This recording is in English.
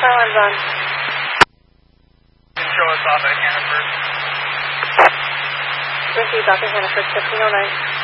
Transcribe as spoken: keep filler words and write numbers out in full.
alarm's on. Can show us off at Hannaford. Received off at Hannaford, fifteen oh nine.